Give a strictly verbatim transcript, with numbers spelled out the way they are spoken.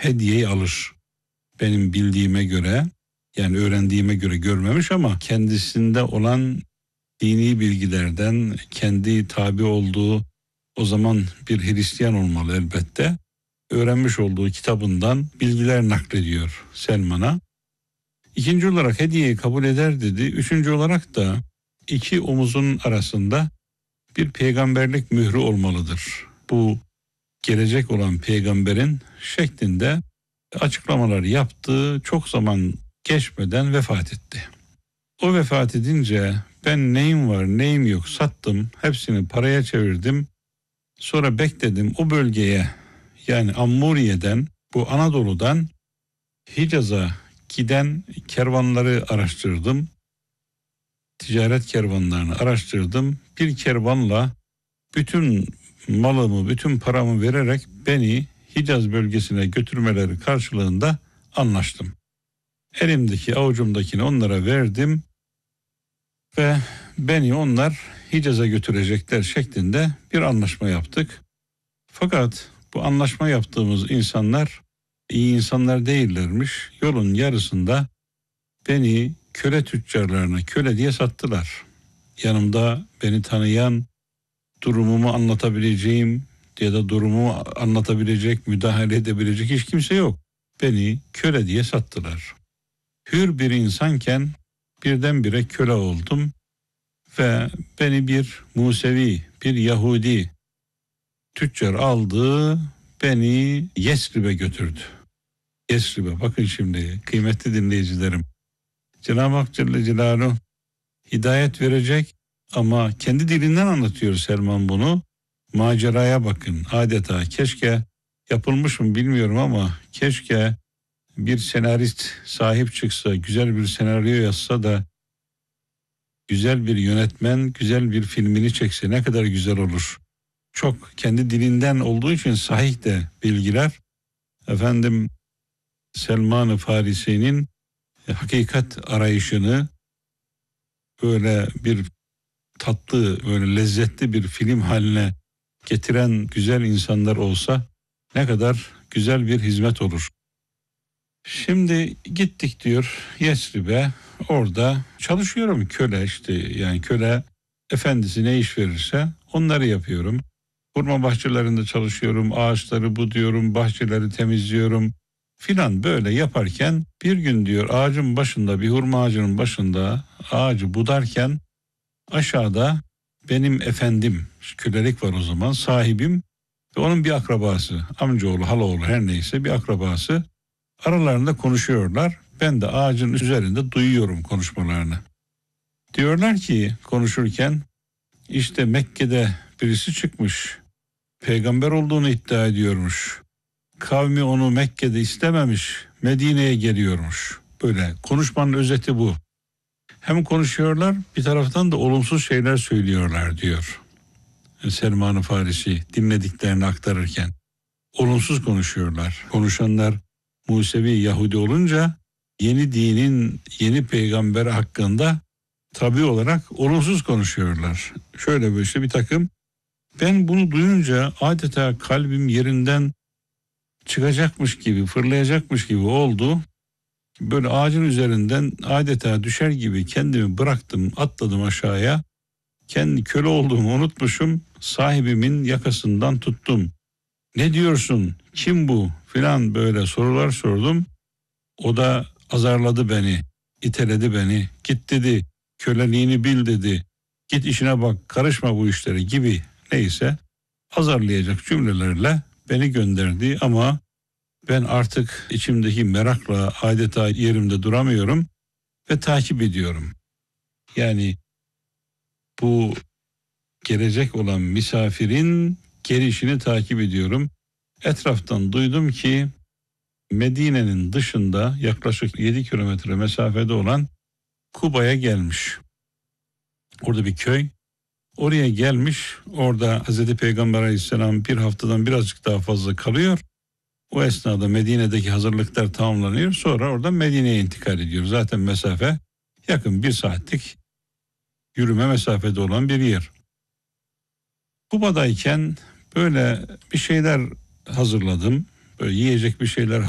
hediyeyi alır. Benim bildiğime göre, yani öğrendiğime göre görmemiş ama kendisinde olan dini bilgilerden, kendi tabi olduğu, o zaman bir Hristiyan olmalı elbette, öğrenmiş olduğu kitabından bilgiler naklediyor Selman'a. İkinci olarak hediyeyi kabul eder dedi. Üçüncü olarak da iki omuzun arasında bir peygamberlik mührü olmalıdır. Bu gelecek olan peygamberin şeklinde açıklamalar yaptı. Çok zaman geçmeden vefat etti. O vefat edince ben neyim var neyim yok sattım. Hepsini paraya çevirdim. Sonra bekledim o bölgeye, yani Ammuriye'den, bu Anadolu'dan Hicaz'a giden kervanları araştırdım. Ticaret kervanlarını araştırdım. Bir kervanla bütün malımı, bütün paramı vererek beni Hicaz bölgesine götürmeleri karşılığında anlaştım. Elimdeki, avucumdakini onlara verdim ve beni onlar Hicaz'a götürecekler şeklinde bir anlaşma yaptık. Fakat bu anlaşma yaptığımız insanlar iyi insanlar değillermiş. Yolun yarısında beni köle tüccarlarına köle diye sattılar. Yanımda beni tanıyan, durumumu anlatabileceğim ya da durumumu anlatabilecek, müdahale edebilecek hiç kimse yok. Beni köle diye sattılar. Hür bir insanken birdenbire köle oldum ve beni bir Musevi, bir Yahudi tüccar aldı, beni Yesrib'e götürdü. Yesrib'e, bakın şimdi kıymetli dinleyicilerim. Cenab-ı Hak Celle Celaluhu hidayet verecek ama kendi dilinden anlatıyor Selman bunu. Maceraya bakın, adeta keşke yapılmış mı bilmiyorum ama keşke bir senarist sahip çıksa, güzel bir senaryo yazsa da güzel bir yönetmen güzel bir filmini çekse ne kadar güzel olur. Çok kendi dilinden olduğu için sahih de bilgiler. Efendim Selman-ı Farisi'nin hakikat arayışını böyle bir tatlı, böyle lezzetli bir film haline getiren güzel insanlar olsa ne kadar güzel bir hizmet olur. Şimdi gittik diyor Yesrib'e, orada çalışıyorum köle işte, yani köle efendisi ne iş verirse onları yapıyorum. Hurma bahçelerinde çalışıyorum, ağaçları buduyorum, bahçeleri temizliyorum filan, böyle yaparken bir gün diyor ağacın başında, bir hurma ağacının başında ağacı budarken aşağıda benim efendim, kölelik var o zaman, sahibim ve onun bir akrabası, amcaoğlu, halaoğlu her neyse bir akrabası aralarında konuşuyorlar. Ben de ağacın üzerinde duyuyorum konuşmalarını. Diyorlar ki konuşurken işte Mekke'de birisi çıkmış. Peygamber olduğunu iddia ediyormuş. Kavmi onu Mekke'de istememiş. Medine'ye geliyormuş. Böyle konuşmanın özeti bu. Hem konuşuyorlar, bir taraftan da olumsuz şeyler söylüyorlar diyor Selman-ı Farisi dinlediklerini aktarırken. Olumsuz konuşuyorlar. Konuşanlar Musevi Yahudi olunca yeni dinin yeni peygamber hakkında tabii olarak olumsuz konuşuyorlar. Şöyle böyle işte bir takım. Ben bunu duyunca adeta kalbim yerinden çıkacakmış gibi, fırlayacakmış gibi oldu. Böyle ağacın üzerinden adeta düşer gibi kendimi bıraktım, atladım aşağıya. Kendi köle olduğumu unutmuşum. Sahibimin yakasından tuttum. Ne diyorsun? Kim bu? Filan böyle sorular sordum. O da azarladı beni, iteledi beni. Git dedi, köleliğini bil dedi. Git işine bak, karışma bu işlere gibi neyse azarlayacak cümlelerle beni gönderdi ama ben artık içimdeki merakla adeta yerimde duramıyorum ve takip ediyorum. Yani bu gelecek olan misafirin gelişini takip ediyorum. Etraftan duydum ki Medine'nin dışında yaklaşık yedi kilometre mesafede olan Kuba'ya gelmiş. Orada bir köy. Oraya gelmiş. Orada Hazreti Peygamber Aleyhisselam bir haftadan birazcık daha fazla kalıyor. O esnada Medine'deki hazırlıklar tamamlanıyor. Sonra oradan Medine'ye intikal ediyor. Zaten mesafe yakın bir saatlik yürüme mesafede olan bir yer. Kuba'dayken böyle bir şeyler hazırladım. Böyle yiyecek bir şeyler